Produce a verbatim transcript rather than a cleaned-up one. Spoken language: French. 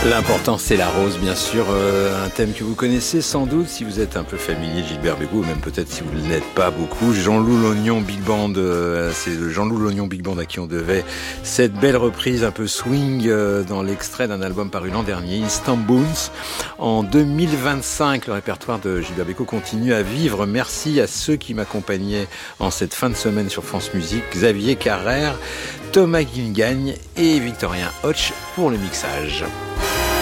L'important c'est la rose, bien sûr, euh, un thème que vous connaissez sans doute si vous êtes un peu familier de Gilbert Bécaud, ou même peut-être si vous ne l'êtes pas beaucoup. Jean-Loup l'Oignon Big Band, euh, c'est le Jean-Loup l'Oignon Big Band à qui on devait cette belle reprise un peu swing euh, dans l'extrait d'un album paru l'an dernier, Istanbuls. En deux mille vingt-cinq, le répertoire de Gilbert Bécaud continue à vivre. Merci à ceux qui m'accompagnaient en cette fin de semaine sur France Musique, Xavier Carrère, Thomas Guingagne et Victorien Hoche pour le mixage.